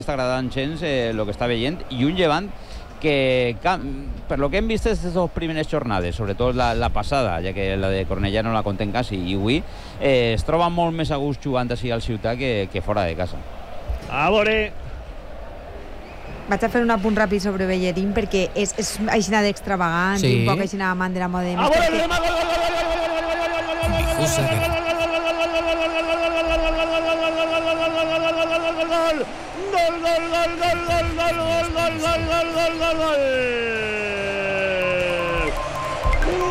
està agradant gens el que està veient, i un Llevant que, per lo que hem vist aquestes dues primeres jornades, sobretot la passada, ja que la de Cornellà no la contem quasi, i avui es troba molt més a gust jugant així al Ciutat que fora de casa. A veure... Vaig a fer un apunt ràpid sobre Bellerín perquè és aixina d'extravagant, un poc aixina amant de la moda. A veure, gol!